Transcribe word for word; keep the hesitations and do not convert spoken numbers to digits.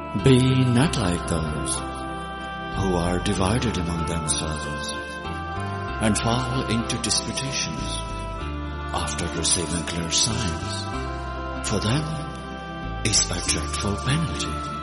Be not like those who are divided among themselves and fall into disputations after receiving clear signs. For them is a dreadful penalty.